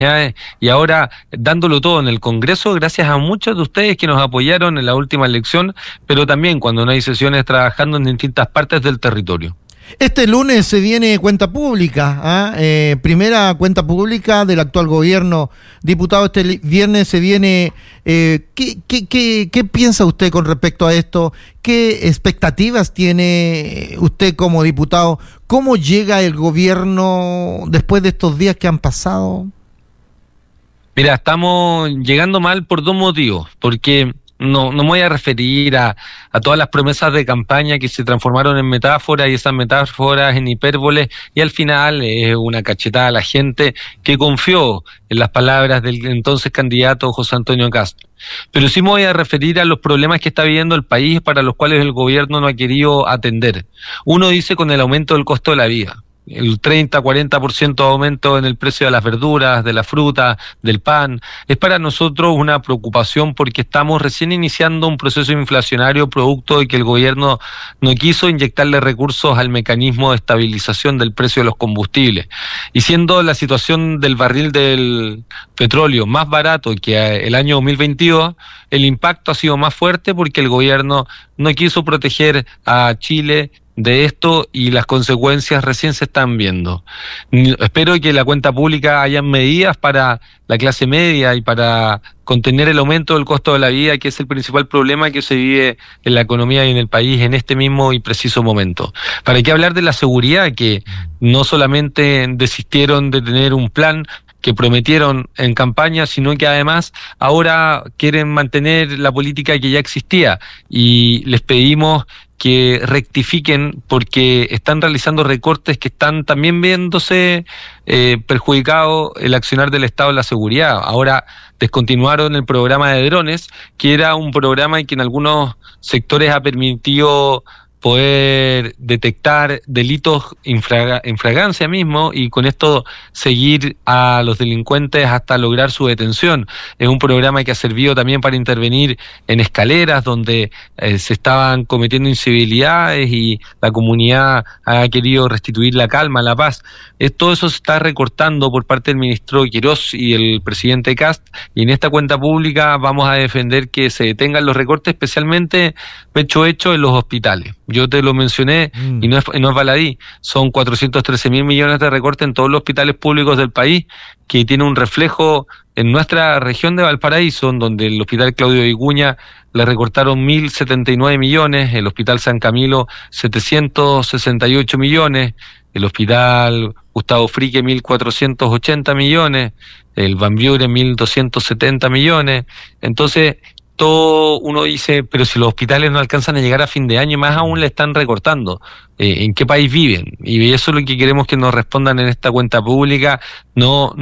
y ahora dándolo todo en el Congreso, gracias a muchos de ustedes que nos apoyaron en la última elección, pero también cuando no hay sesiones trabajando en distintas partes del territorio. Este lunes se viene cuenta pública, primera cuenta pública del actual gobierno. Diputado, este viernes se viene. ¿Qué piensa usted con respecto a esto? ¿Qué expectativas tiene usted como diputado? ¿Cómo llega el gobierno después de estos días que han pasado? Mira, estamos llegando mal por dos motivos, porque no me voy a referir a todas las promesas de campaña que se transformaron en metáforas y esas metáforas en hipérboles, y al final es una cachetada a la gente que confió en las palabras del entonces candidato José Antonio Kast. Pero sí me voy a referir a los problemas que está viviendo el país, para los cuales el gobierno no ha querido atender. Uno dice con el aumento del costo de la vida. El 30-40% de aumento en el precio de las verduras, de la fruta, del pan, es para nosotros una preocupación, porque estamos recién iniciando un proceso inflacionario producto de que el gobierno no quiso inyectarle recursos al mecanismo de estabilización del precio de los combustibles. Y siendo la situación del barril del petróleo más barato que el año 2022, el impacto ha sido más fuerte porque el gobierno no quiso proteger a Chile de esto, y las consecuencias recién se están viendo. Espero que la cuenta pública haya medidas para la clase media y para contener el aumento del costo de la vida, que es el principal problema que se vive en la economía y en el país en este mismo y preciso momento. ¿Para qué hablar de la seguridad? Que no solamente desistieron de tener un plan que prometieron en campaña, sino que además ahora quieren mantener la política que ya existía, y les pedimos que rectifiquen, porque están realizando recortes que están también viéndose perjudicado el accionar del Estado en la seguridad. Ahora descontinuaron el programa de drones, que era un programa que en algunos sectores ha permitido poder detectar delitos en flagrancia mismo, y con esto seguir a los delincuentes hasta lograr su detención. Es un programa que ha servido también para intervenir en escaleras donde se estaban cometiendo incivilidades y la comunidad ha querido restituir la calma, la paz. Todo eso se está recortando por parte del ministro Quirós y el presidente Kast, y en esta cuenta pública vamos a defender que se detengan los recortes, especialmente pecho hecho en los hospitales. Yo te lo mencioné y no es baladí, son 413.000 millones de recortes en todos los hospitales públicos del país, que tiene un reflejo en nuestra región de Valparaíso, en donde el Hospital Claudio Vicuña le recortaron 1.079 millones, el Hospital San Camilo 768 millones, el Hospital Gustavo Frique 1.480 millones, el Van Buren 1.270 millones. Entonces todo uno dice, pero si los hospitales no alcanzan a llegar a fin de año, más aún le están recortando. ¿En qué país viven? Y eso es lo que queremos que nos respondan en esta cuenta pública, no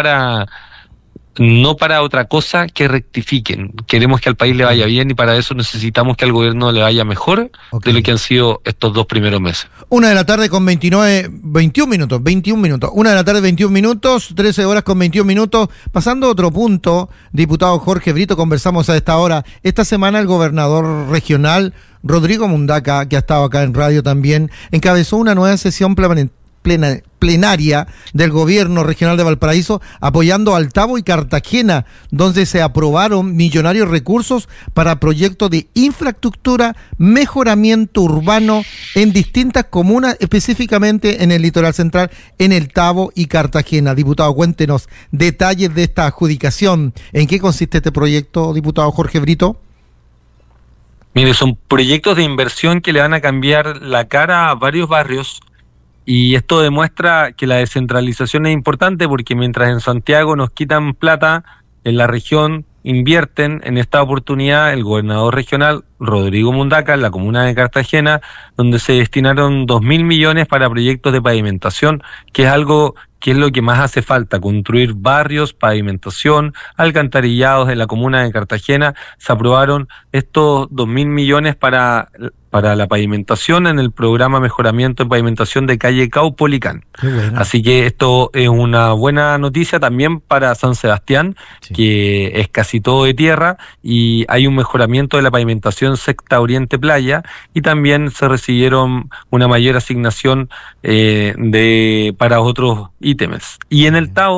para otra cosa, que rectifiquen. Queremos que al país le vaya bien, y para eso necesitamos que al gobierno le vaya mejor de lo que han sido estos 2 primeros meses. 1:00 con 21 minutos. 1:00, 21 minutos, 13 horas con 21 minutos. Pasando a otro punto, diputado Jorge Brito, conversamos a esta hora. Esta semana el gobernador regional, Rodrigo Mundaca, que ha estado acá en radio también, encabezó una nueva sesión plenaria del gobierno regional de Valparaíso, apoyando a Altavo y Cartagena, donde se aprobaron millonarios recursos para proyectos de infraestructura, mejoramiento urbano en distintas comunas, específicamente en el litoral central, en el Tavo y Cartagena. Diputado, cuéntenos detalles de esta adjudicación. ¿En qué consiste este proyecto, diputado Jorge Brito? Mire, son proyectos de inversión que le van a cambiar la cara a varios barrios. Y esto demuestra que la descentralización es importante, porque mientras en Santiago nos quitan plata, en la región invierten. En esta oportunidad el gobernador regional, Rodrigo Mundaca, en la comuna de Cartagena, donde se destinaron 2.000 millones para proyectos de pavimentación, que es algo que es lo que más hace falta: construir barrios, pavimentación, alcantarillados. En la comuna de Cartagena se aprobaron estos 2.000 millones para la pavimentación en el programa Mejoramiento de Pavimentación de calle Caupolicán. Bueno. Así que esto es una buena noticia también para San Sebastián, sí, que es casi todo de tierra, y hay un mejoramiento de la pavimentación Sexta Oriente Playa, y también se recibieron una mayor asignación para otros ítems. Y en el Tavo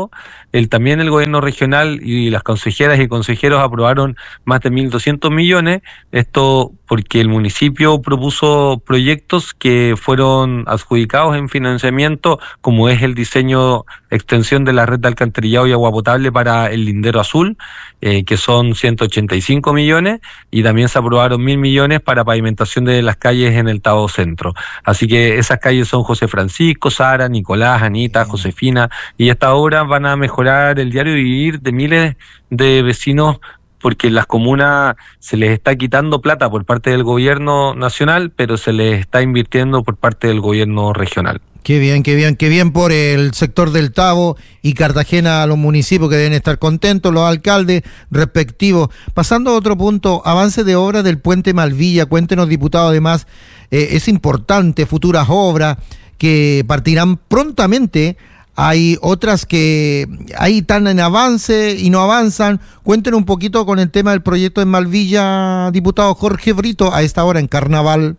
también el gobierno regional y las consejeras y consejeros aprobaron más de 1.200 millones, esto porque el municipio propuso proyectos que fueron adjudicados en financiamiento, como es el diseño, extensión de la red de alcantarillado y agua potable para el Lindero Azul, que son 185 millones, y también se aprobaron 1.000 millones para pavimentación de las calles en el Tabo Centro. Así que esas calles son José Francisco, Sara, Nicolás, Anita, Josefina, y estas obras van a mejorar el diario vivir de miles de vecinos, porque en las comunas se les está quitando plata por parte del gobierno nacional, pero se les está invirtiendo por parte del gobierno regional. Qué bien, qué bien, qué bien por el sector del Tabo y Cartagena, a los municipios que deben estar contentos, los alcaldes respectivos. Pasando a otro punto, avance de obras del puente Malvilla. Cuéntenos, diputado, además, es importante, futuras obras que partirán prontamente. Hay otras que ahí están en avance y no avanzan. Cuéntenos un poquito con el tema del proyecto en Malvilla, diputado Jorge Brito, a esta hora en Carnaval.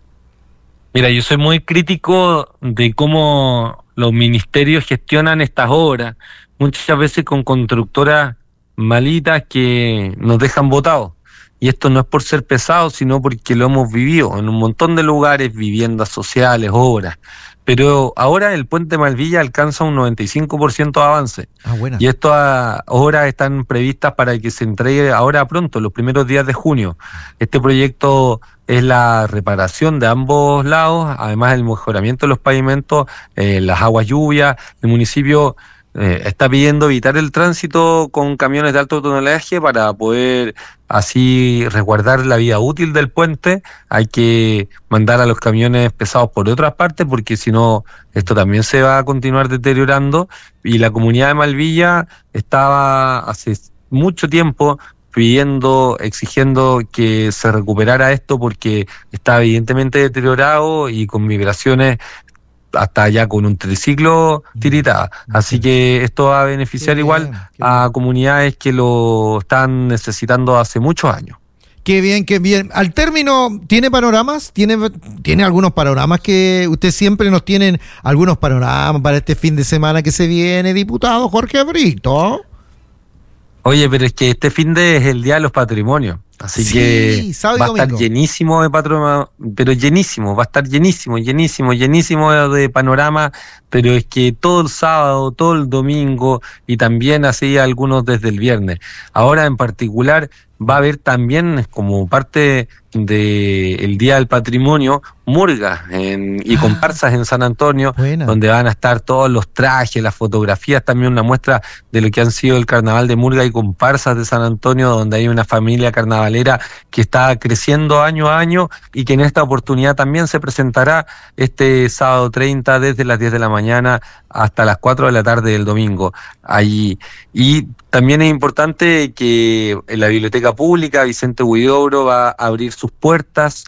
Mira, yo soy muy crítico de cómo los ministerios gestionan estas obras, muchas veces con constructoras malitas que nos dejan botados. Y esto no es por ser pesado, sino porque lo hemos vivido en un montón de lugares, viviendas sociales, obras. Pero ahora el puente Malvilla alcanza un 95% de avance. Buena. Y estas obras están previstas para que se entregue ahora pronto, los primeros días de junio. Este proyecto es la reparación de ambos lados, además el mejoramiento de los pavimentos, las aguas lluvias. El municipio está pidiendo evitar el tránsito con camiones de alto tonelaje para poder así resguardar la vida útil del puente. Hay que mandar a los camiones pesados por otras partes, porque si no, esto también se va a continuar deteriorando. Y la comunidad de Malvilla estaba hace mucho tiempo pidiendo, exigiendo que se recuperara esto, porque está evidentemente deteriorado y con vibraciones hasta ya con un triciclo tiritada. Así que esto va a beneficiar igual a comunidades que lo están necesitando hace muchos años. Qué bien, qué bien. Al término, ¿tiene panoramas? ¿Tiene algunos panoramas que usted siempre nos tienen algunos panoramas para este fin de semana que se viene, diputado Jorge Brito? Oye, pero es que este fin de es el Día de los Patrimonios. Así sí, que va a estar llenísimo de panorama, pero llenísimo, va a estar llenísimo de panorama, pero es que todo el sábado, todo el domingo y también así algunos desde el viernes. Ahora en particular va a haber también como parte del Día del Patrimonio murgas y comparsas en San Antonio, donde van a estar todos los trajes, las fotografías, también una muestra de lo que han sido el carnaval de murga y comparsas de San Antonio, donde hay una familia carnavalera que está creciendo año a año y que en esta oportunidad también se presentará este sábado 30 desde las 10 de la mañana hasta las 4 de la tarde del domingo allí. Y también es importante que en la Biblioteca Pública Vicente Huidobro va a abrir sus puertas.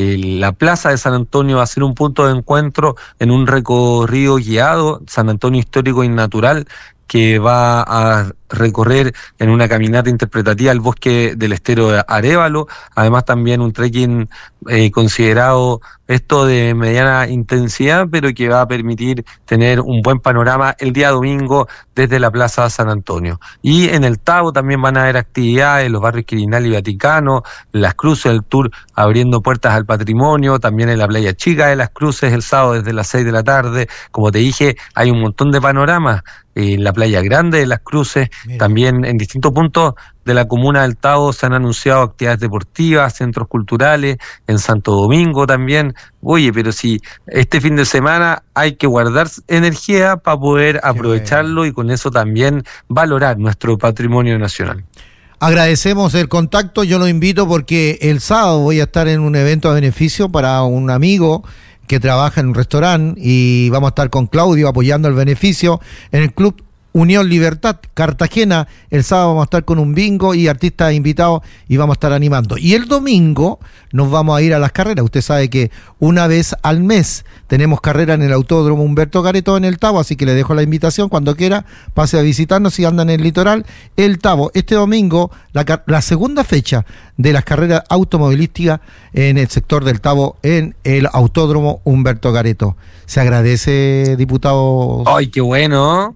La Plaza de San Antonio va a ser un punto de encuentro en un recorrido guiado, San Antonio Histórico y Natural, que va a recorrer en una caminata interpretativa el bosque del estero de Arévalo, además también un trekking considerado esto de mediana intensidad, pero que va a permitir tener un buen panorama el día domingo desde la Plaza San Antonio. Y en el Tabo también van a haber actividades, los barrios Quirinal y Vaticano, Las Cruces, el tour abriendo puertas al patrimonio, también en la Playa Chica de Las Cruces el sábado desde las 6 de la tarde. Como te dije, hay un montón de panoramas en la Playa Grande de Las Cruces. Mira. También en distintos puntos de la comuna del Tabo se han anunciado actividades deportivas, centros culturales, en Santo Domingo también. Oye, pero si este fin de semana hay que guardar energía para poder aprovecharlo y con eso también valorar nuestro patrimonio nacional. Agradecemos el contacto, yo lo invito porque el sábado voy a estar en un evento a beneficio para un amigo que trabaja en un restaurante y vamos a estar con Claudio apoyando el beneficio en el Club Unión Libertad Cartagena. El sábado vamos a estar con un bingo y artistas invitados y vamos a estar animando. Y el domingo nos vamos a ir a las carreras. Usted sabe que una vez al mes tenemos carrera en el Autódromo Humberto Gareto en el Tabo, así que le dejo la invitación cuando quiera, pase a visitarnos si anda en el litoral. El Tabo, este domingo, la segunda fecha de las carreras automovilísticas en el sector del Tabo en el Autódromo Humberto Gareto. Se agradece, diputado. ¡Ay, qué bueno!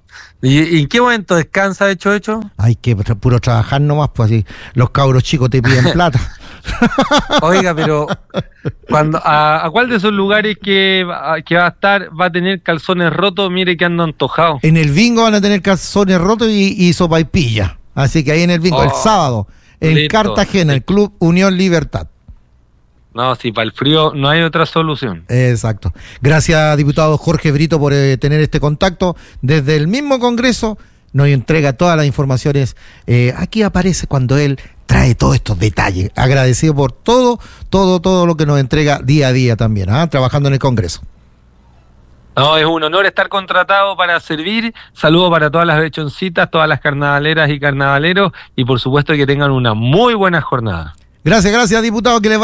¿Y en qué momento descansa Hecho? Hay que puro trabajar nomás, pues así los cabros chicos te piden plata. Oiga, pero ¿a cuál de esos lugares que va a estar va a tener calzones rotos? Mire que ando antojado. En el bingo van a tener calzones rotos y sopaipilla. Así que ahí en el bingo, el sábado, en listo. Cartagena, el Club Unión Libertad. No, si para el frío no hay otra solución. Exacto. Gracias, diputado Jorge Brito, por tener este contacto. Desde el mismo Congreso nos entrega todas las informaciones. Aquí aparece cuando él trae todos estos detalles. Agradecido por todo lo que nos entrega día a día también, trabajando en el Congreso. No, es un honor estar contratado para servir. Saludos para todas las lechoncitas, todas las carnavaleras y carnavaleros, y por supuesto que tengan una muy buena jornada. Gracias, diputado, que les vaya